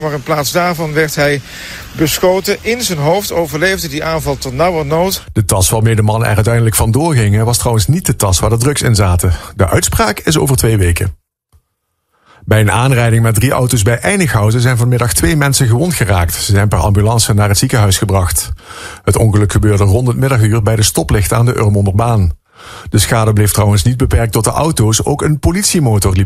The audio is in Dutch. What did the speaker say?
Maar in plaats daarvan werd hij beschoten. In zijn hoofd overleefde die aanval tot nauwernood. De tas waarmee de man er uiteindelijk vandoor ging was trouwens niet de tas waar de drugs in zaten. De uitspraak is over 2 weken. Bij een aanrijding met 3 auto's bij Einighausen zijn vanmiddag 2 mensen gewond geraakt. Ze zijn per ambulance naar het ziekenhuis gebracht. Het ongeluk gebeurde rond het middaguur bij de stoplichten aan de Urmonderbaan. De schade bleef trouwens niet beperkt tot de auto's, ook een politiemotor liep